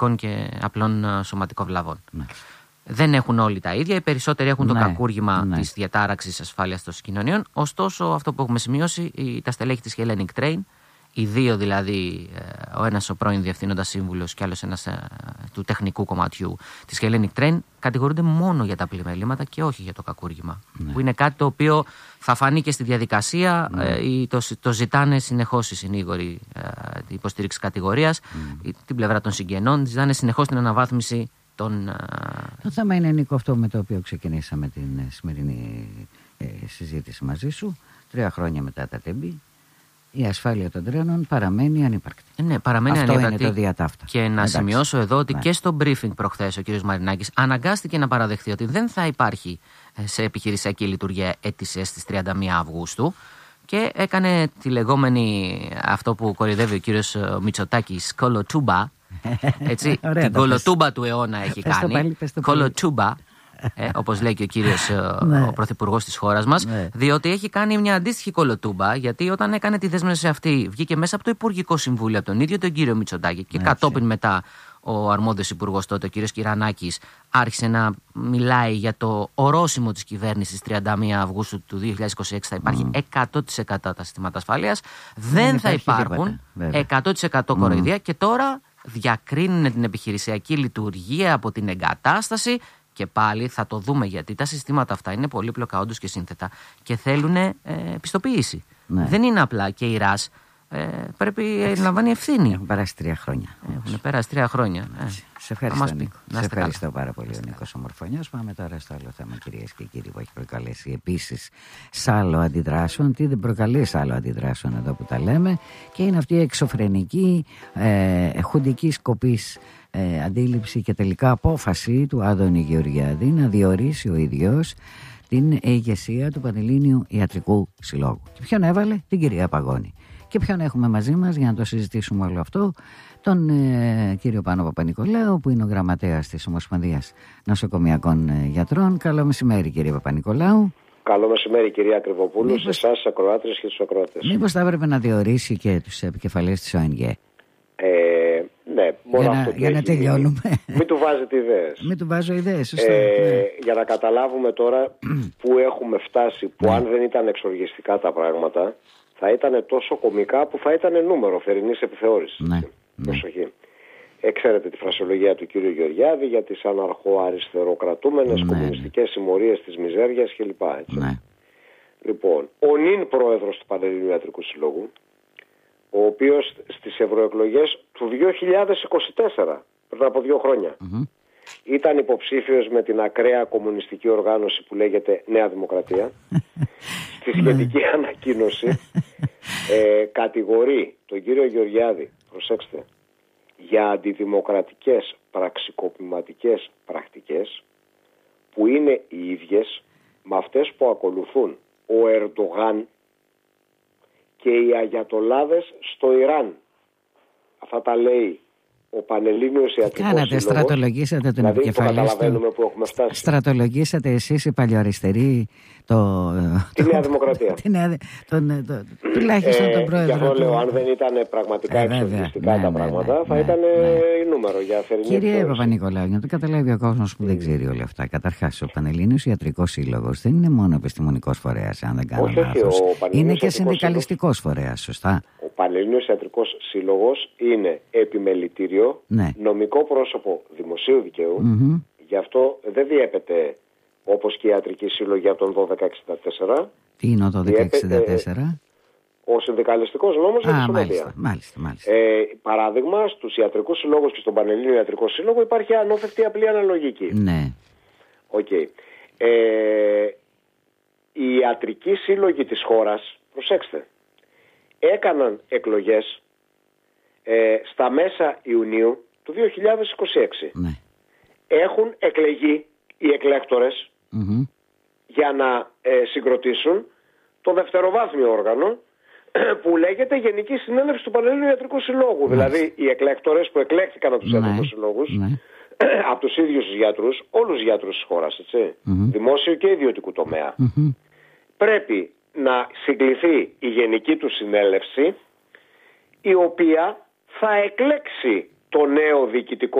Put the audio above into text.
μυϊκών και απλών σωματικών βλαβών. Ναι. Δεν έχουν όλοι τα ίδια. Οι περισσότεροι έχουν το κακούργημα της διατάραξης ασφάλειας των συγκοινωνιών. Ωστόσο, αυτό που έχουμε σημειώσει, τα στελέχη της Hellenic Train, οι δύο δηλαδή, ο ένας ο πρώην διευθύνοντας σύμβουλος και άλλος ένας του τεχνικού κομματιού της Hellenic Train, κατηγορούνται μόνο για τα πλημελήματα και όχι για το κακούργημα. Που είναι κάτι το οποίο θα φανεί και στη διαδικασία. Το ζητάνε συνεχώς οι συνήγοροι την υποστήριξη κατηγορίας, την πλευρά των συγγενών, ζητάνε συνεχώς την αναβάθμιση. Το θέμα είναι, Νίκο, αυτό με το οποίο ξεκινήσαμε την σημερινή συζήτηση μαζί σου. 3 χρόνια μετά τα τέμπη, η ασφάλεια των τρένων παραμένει ανύπαρκτη. Ναι, παραμένει αυτό ανύπαρκτη. Είναι το διατάφτα. Και να σημειώσω εδώ ότι και στο briefing προχθές ο κ. Μαρινάκης αναγκάστηκε να παραδεχθεί ότι δεν θα υπάρχει σε επιχειρησιακή λειτουργία αίτηση στις 31 Αυγούστου και έκανε τη λεγόμενη, αυτό που κορυδεύει ο κ. Μητσοτάκης, κολοτούμπα. Έτσι, την κολοτούμπα του αιώνα έχει κάνει. Κολοτούμπα, όπως λέει και ο κύριος ο πρωθυπουργός της χώρας μας, διότι έχει κάνει μια αντίστοιχη κολοτούμπα, γιατί όταν έκανε τη δέσμευση αυτή βγήκε μέσα από το Υπουργικό Συμβούλιο, από τον ίδιο τον κύριο Μητσοτάκη, και κατόπιν μετά ο αρμόδιος υπουργός τότε, ο κύριος Κυρανάκης, άρχισε να μιλάει για το ορόσημο της κυβέρνησης 31 Αυγούστου του 2026 θα υπάρχει 100% τα συστήματα ασφαλείας. Δεν θα υπάρχουν 100% κοροϊδία και τώρα διακρίνουν την επιχειρησιακή λειτουργία από την εγκατάσταση και πάλι θα το δούμε, γιατί τα συστήματα αυτά είναι πολύπλοκα όντως και σύνθετα και θέλουν πιστοποίηση. Δεν είναι απλά, και η ΡΑΣ πρέπει να λαμβάνει ευθύνη. Έχουν περάσει 3 χρόνια. Έχουν περάσει 3 χρόνια. Σε ευχαριστώ, Νίκο. Σε ευχαριστώ πάρα πολύ, ο Νίκος Ομορφωνιός. Πάμε τώρα στο άλλο θέμα, κυρίες και κύριοι, που έχει προκαλέσει επίσης σάλο αντιδράσεων. Τι δεν προκαλεί σάλο αντιδράσεων εδώ που τα λέμε, και είναι αυτή η εξωφρενική, χουντική σκοπής αντίληψη και τελικά απόφαση του Άδωνη Γεωργιάδη να διορίσει ο ίδιος την ηγεσία του Πανελλήνιου Ιατρικού Συλλόγου. Και ποιον έβαλε? Την κυρία Παγώνη. Και ποιον έχουμε μαζί μας για να το συζητήσουμε όλο αυτό? Τον κύριο Πάνο Παπανικολάου, που είναι ο γραμματέας της Ομοσπονδίας Νοσοκομιακών Γιατρών. Καλό μεσημέρι, κύριε Παπανικολάου. Καλό μεσημέρι, κυρία Κρυβοπούλου, σε εσάς, τους ακροάτες και τους ακροατές. Μήπως θα έπρεπε να διορίσει και τους επικεφαλείς της ΟΕΝΓΕ? Ναι, μόνο για να τελειώνουμε. Μην του βάζετε ιδέες. Μην του βάζω ιδέες, σωστά. Για να καταλάβουμε τώρα που έχουμε φτάσει, που αν δεν ήταν εξοργιστικά τα πράγματα, θα ήταν τόσο κωμικά που θα ήταν νούμερο θερινής επιθεώρησης. Ναι. Προσοχή. Ξέρετε τη φρασιολογία του κύριου Γεωργιάδη για τις αναρχοαριστεροκρατούμενες κομμουνιστικές συμμορίες της μιζέριας κλπ. Ναι. Λοιπόν, ο νυν πρόεδρος του Πανελληνίου Ιατρικού Συλλόγου, ο οποίος στις ευρωεκλογές του 2024, πριν από 2 χρόνια, ήταν υποψήφιος με την ακραία κομμουνιστική οργάνωση που λέγεται Νέα Δημοκρατία. Στη σχετική ανακοίνωση κατηγορεί τον κύριο Γεωργιάδη, προσέξτε, για αντιδημοκρατικές πραξικοπηματικές πρακτικές που είναι οι ίδιες με αυτές που ακολουθούν ο Ερντογάν και οι Αγιατολάδες στο Ιράν. Αυτά τα λέει ο Πανελλήνιος Ιατρικός Σύλλογος. Στρατολογήσατε τον επικεφαλής του. Στρατολογήσατε εσείς οι παλιοαριστεροί τη Νέα Δημοκρατία. Τουλάχιστον τον πρόεδρο. Γι' αυτό λέω, αν δεν ήταν πραγματικά εξοργιστικά τα πράγματα, θα ήταν νούμερο για θερινή. Κύριε Παπανικολάου, για να το καταλάβει ο κόσμος που δεν ξέρει όλα αυτά. Καταρχάς, ο Πανελλήνιος Ιατρικός Σύλλογος δεν είναι μόνο επιστημονικός φορέας, αν δεν κάνω λάθος. Είναι και συνδικαλιστικός φορέας, σωστά? Ο Πανελλήνιος Ιατρικός Σύλλογος είναι επιμελητήριο, νομικό πρόσωπο δημοσίου δικαίου. Γι' αυτό δεν διέπεται όπως και η ιατρική σύλλογη από τον 1264. Τι είναι ο 1264? Ο συνδικαλιστικός νόμος για τη σωματεία. Μάλιστα. Παράδειγμα, στους ιατρικούς συλλόγους και στον Πανελλήνιο Ιατρικό Σύλλογο υπάρχει ανώθευτη απλή αναλογική. Ναι. Οι ιατρικοί σύλλογοι της χώρας, προσέξτε, έκαναν εκλογές στα μέσα Ιουνίου του 2026. Ναι. Έχουν εκλεγεί οι εκλέκτορες για να συγκροτήσουν το δευτεροβάθμιο όργανο που λέγεται Γενική Συνέλευση του Πανελλήνιου Ιατρικού Συλλόγου. Δηλαδή οι εκλέκτορες που εκλέχθηκαν από τους ιατρικούς συλλόγους, από τους ίδιους τους γιατρούς, όλους τους γιατρούς της χώρας, έτσι, δημόσιο και ιδιωτικού τομέα, πρέπει να συγκληθεί η Γενική του Συνέλευση, η οποία θα εκλέξει το νέο διοικητικό